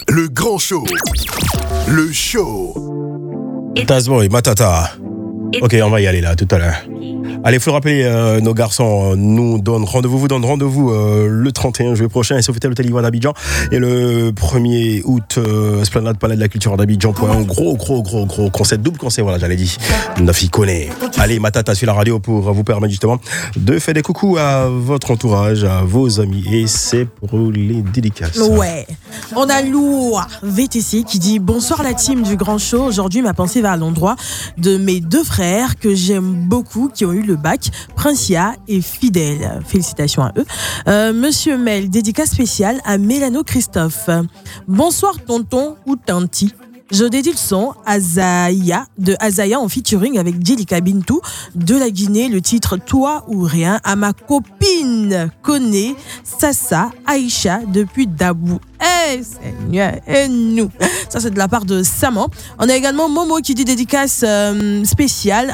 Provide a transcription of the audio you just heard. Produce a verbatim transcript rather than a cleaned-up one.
Le grand show. Le show. Tazboy, Matata. Ok, on va y aller là, tout à l'heure. Allez, il faut le rappeler, euh, nos garçons nous donnent rendez-vous, vous donnent rendez-vous euh, le trente et un juillet prochain à Sofitel Hôtel Ivoire d'Abidjan. Et le premier août, euh, Esplanade Palais de la Culture d'Abidjan pour un gros, gros, gros, gros concert, double concert, voilà, j'allais dire. Nafi connaît. Allez, Matata sur la radio pour vous permettre justement de faire des coucous à votre entourage, à vos amis. Et c'est pour les dédicaces. Ouais. On a Loua V T C qui dit bonsoir la team du Grand Show. Aujourd'hui, ma pensée va à l'endroit de mes deux frères que j'aime beaucoup, qui ont eu le bac, Princia et Fidèle. Félicitations à eux. Euh, Monsieur Mel, dédicace spéciale à Mélano Christophe. Bonsoir tonton ou tanti. Je dédie le son Azaya de Azaya en featuring avec Djelika Bintou de la Guinée, le titre Toi ou rien, à ma copine Koné Sassa Aïcha depuis Dabou. Eh Seigneur, et nous. Ça c'est de la part de Saman. On a également Momo qui dit dédicace euh, spéciale